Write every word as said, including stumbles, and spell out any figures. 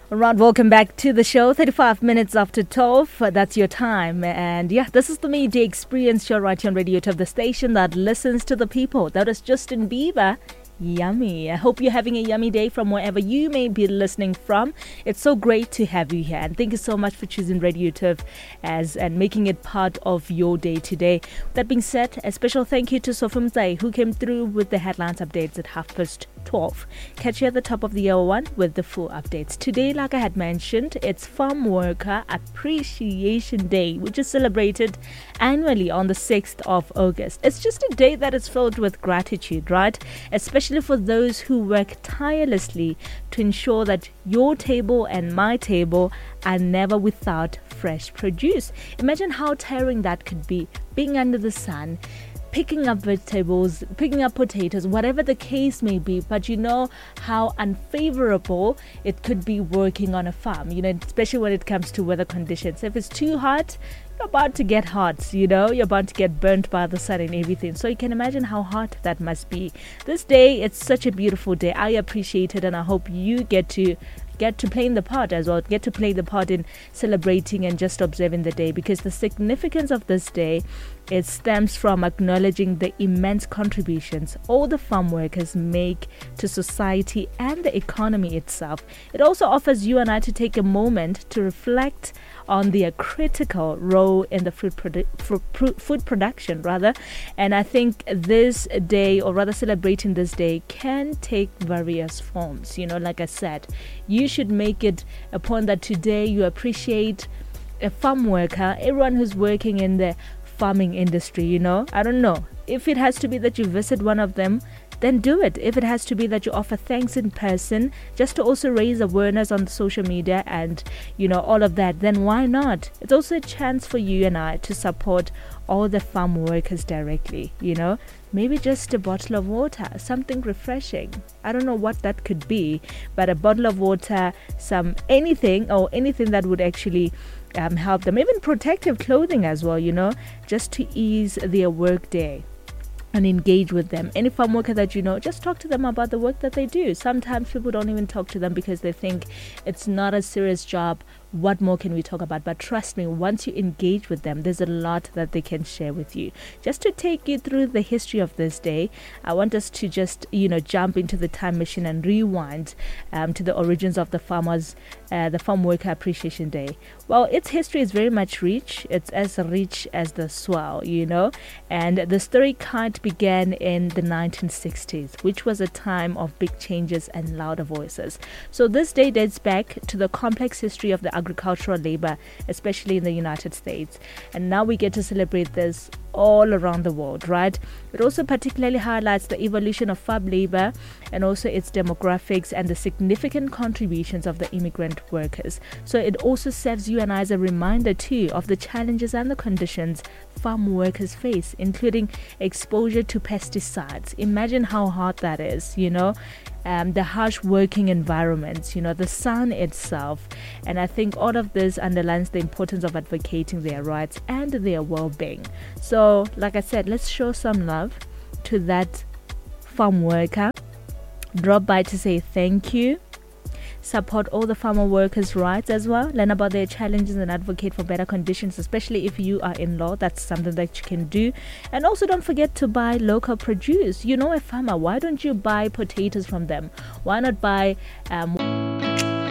All right, welcome back to the show. thirty-five minutes after twelve. Uh, that's your time. And yeah, this is the Media Experience show right here on Radio Tube, the station that listens to the people. That is Justin Bieber. Yummy. I hope you're having a yummy day from wherever you may be listening from. It's so great to have you here. And thank you so much for choosing Radio Tube as and making it part of your day today. That being said, a special thank you to Sofum Zai, who came through with the headlines updates at half past twelve. Catch you at the top of the hour one with the full updates. Today, like I had mentioned, it's Farm Worker Appreciation Day, which is celebrated annually on the sixth of August. It's just a day that is filled with gratitude, right? Especially for those who work tirelessly to ensure that your table and my table are never without fresh produce. Imagine how tiring that could be, being under the sun, picking up vegetables, picking up potatoes, whatever the case may be. But you know how unfavorable it could be working on a farm, you know, especially when it comes to weather conditions. If it's too hot, you're about to get hot, you know, you're about to get burnt by the sun and everything. So you can imagine how hot that must be. This day, it's such a beautiful day. I appreciate it, and I hope you get to get to play in the part as well, get to play the part in celebrating and just observing the day, because the significance of this day, it stems from acknowledging the immense contributions all the farm workers make to society and the economy itself. It also offers you and I to take a moment to reflect on their critical role in the food, produ- food production rather. And I think this day, or rather celebrating this day, can take various forms. You know, like I said, you should make it a point that today you appreciate a farm worker, everyone who's working in the farming industry. You know, I don't know, if it has to be that you visit one of them, then do it. If it has to be that you offer thanks in person, just to also raise awareness on the social media and, you know, all of that, then why not? It's also a chance for you and I to support all the farm workers directly, you know. Maybe just a bottle of water, something refreshing. I don't know what that could be, but a bottle of water, some anything or anything that would actually um, help them. Even protective clothing as well, you know, just to ease their work day and engage with them. Any farm worker that you know, just talk to them about the work that they do. Sometimes people don't even talk to them because they think it's not a serious job. What more can we talk about? But trust me, once you engage with them, there's a lot that they can share with you. Just to take you through the history of this day, I want us to just, you know, jump into the time machine and rewind um, to the origins of the farmers, uh, the Farm Worker Appreciation Day. Well, its history is very much rich. It's as rich as the swell, you know. And the story kind began in the nineteen sixties, which was a time of big changes and louder voices. So this day dates back to the complex history of the agricultural labor, especially in the United States. And now we get to celebrate this all around the world, right? It also particularly highlights the evolution of farm labor and also its demographics and the significant contributions of the immigrant workers. So it also serves you and I as a reminder too of the challenges and the conditions farm workers face, including exposure to pesticides. Imagine how hard that is, you know, um, the harsh working environments, you know, the sun itself. And I think all of this underlines the importance of advocating their rights and their well-being. So, like I said, let's show some love to that farm worker. Drop by to say thank you. Support all the farmer workers' rights as well. Learn about their challenges and advocate for better conditions, especially if you are in law. That's something that you can do. And also don't forget to buy local produce. You know a farmer, why don't you buy potatoes from them? Why not buy um